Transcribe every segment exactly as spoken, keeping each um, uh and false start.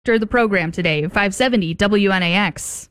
After the program today, five seventy W N A X.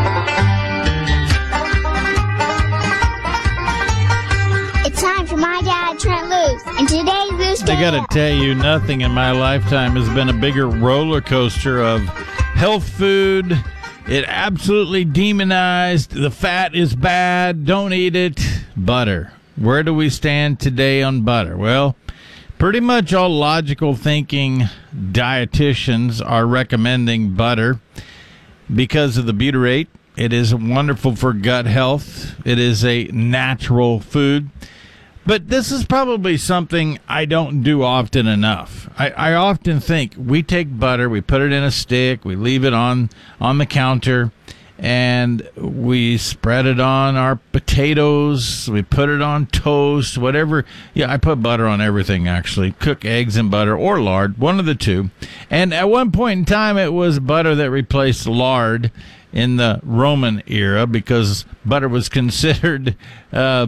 It's time for My Dad, Trent Loos. And today, Loos I gotta tell you, nothing in my lifetime has been a bigger roller coaster of health food. It absolutely demonized. The fat is bad. Don't eat it. Butter. Where do we stand today on butter? Well, pretty much all logical thinking dietitians are recommending butter because of the butyrate. It is wonderful for gut health. It is a natural food. But this is probably something I don't do often enough. I, I often think we take butter, we put it in a stick, we leave it on, on the counter, and we spread it on our potatoes, we put it on toast, whatever. Yeah, I put butter on everything, actually. Cook eggs in butter or lard, one of the two. And at one point in time, it was butter that replaced lard in the Roman era because butter was considered uh,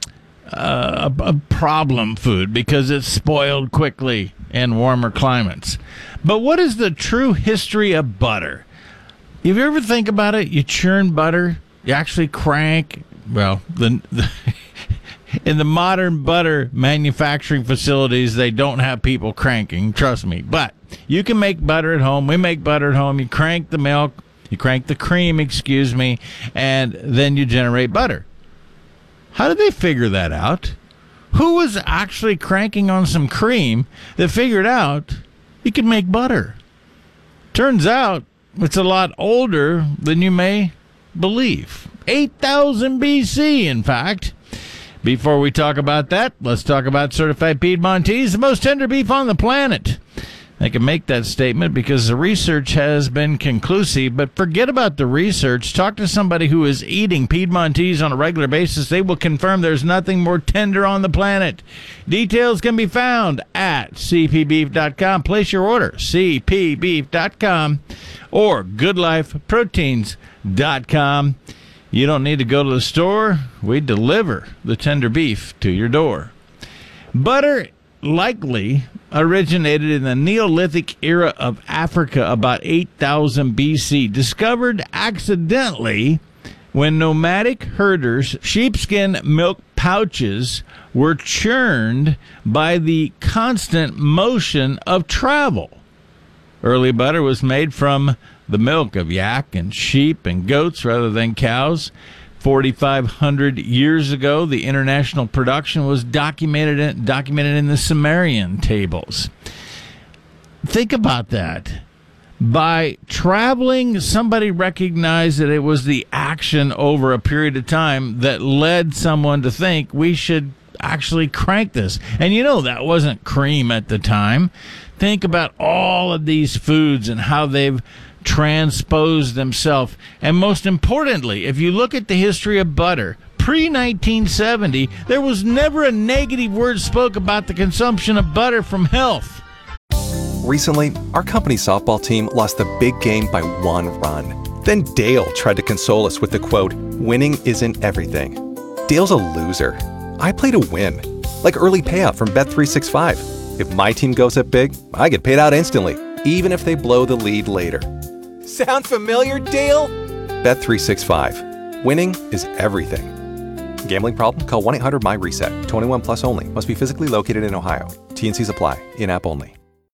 uh, a, a problem food because it spoiled quickly in warmer climates. But what is the true history of butter? If you ever think about it, you churn butter, you actually crank, well, the, the in the modern butter manufacturing facilities, they don't have people cranking, trust me. But you can make butter at home. We make butter at home. You crank the milk, you crank the cream, excuse me, and then you generate butter. How did they figure that out? Who was actually cranking on some cream that figured out you could make butter? Turns out, it's a lot older than you may believe. eight thousand B C, in fact. Before we talk about that, let's talk about Certified Piedmontese, the most tender beef on the planet. I can make that statement because the research has been conclusive, but forget about the research. Talk to somebody who is eating Piedmontese on a regular basis. They will confirm there's nothing more tender on the planet. Details can be found at c p beef dot com. Place your order, c p beef dot com or good life proteins dot com. You don't need to go to the store. We deliver the tender beef to your door. Butter likely originated in the Neolithic era of Africa about eight thousand B C, discovered accidentally when nomadic herders' sheepskin milk pouches were churned by the constant motion of travel. Early butter was made from the milk of yak and sheep and goats rather than cows. forty-five hundred years ago, the international production was documented in, documented in the Sumerian tables. Think about that. By traveling, somebody recognized that it was the action over a period of time that led someone to think we should actually crank this. And you know that wasn't cream at the time. Think about all of these foods and how they've transposed themselves. And most importantly, if you look at the history of butter, pre nineteen seventy, there was never a negative word spoke about the consumption of butter from health. Recently, our company softball team lost the big game by one run. Then Dale tried to console us with the quote, "Winning isn't everything." Dale's a loser. I play to win. Like early payout from Bet three sixty-five. If my team goes up big, I get paid out instantly, even if they blow the lead later. Sound familiar, Dale? Bet three sixty-five. Winning is everything. Gambling problem? Call one eight hundred M Y RESET. twenty-one plus only. Must be physically located in Ohio. T N Cs apply. In-app only.